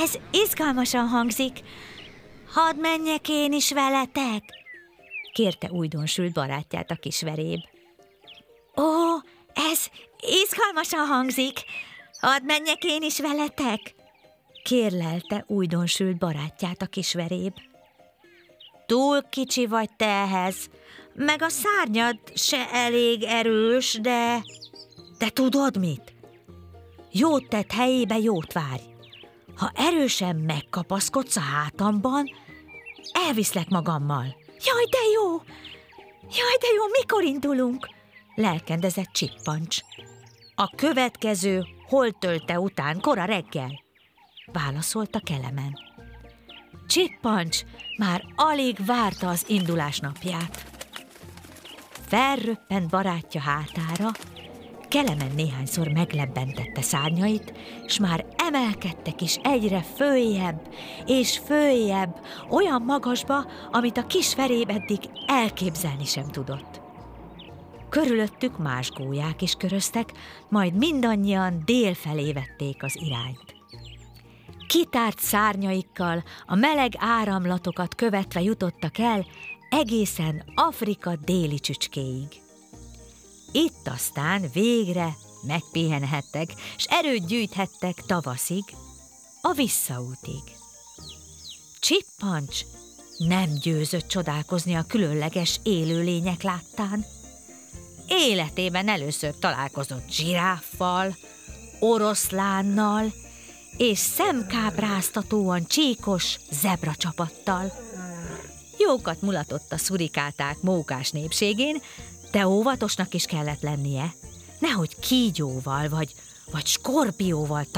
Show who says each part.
Speaker 1: Ez izgalmasan hangzik. Hadd menjek én is veletek? Kérte újdonsült barátját a kisveréb. Ó, ez izgalmasan hangzik. Hadd menjek én is veletek? Kérlelte újdonsült barátját a kisveréb. Túl kicsi vagy te ehhez, meg a szárnyad se elég erős, de tudod mit? Jót tett helyébe jót várj. Ha erősen megkapaszkodsz a hátamban, elviszlek magammal. Jaj, de jó! Jaj, de jó, mikor indulunk? Lelkendezett Csippancs. A következő holtölte után kora reggel, válaszolta Kelemen. Csippancs már alig várta az indulás napját. Felröppent barátja hátára, Kelemen néhányszor meglebbentette szárnyait, s már emelkedtek is egyre följebb és följebb, olyan magasba, amit a kis veréb eddig elképzelni sem tudott. Körülöttük más gólyák is köröztek, majd mindannyian dél felé vették az irányt. Kitárt szárnyaikkal a meleg áramlatokat követve jutottak el egészen Afrika déli csücskéig. Itt aztán végre megpihenhettek, s erőt gyűjthettek tavaszig, a visszaútig. Csippancs nem győzött csodálkozni a különleges élőlények láttán. Életében először találkozott zsiráffal, oroszlánnal és szemkápráztatóan csíkos zebracsapattal. Jókat mulatott a szurikáták mókás népségén, de óvatosnak is kellett lennie, nehogy kígyóval vagy skorpióval